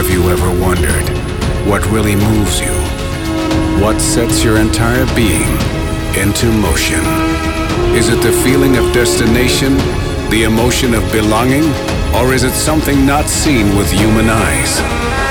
you ever wondered what really moves you? What sets your entire being into motion? Is it the feeling of destination, the emotion of belonging, or is it something not seen with human eyes?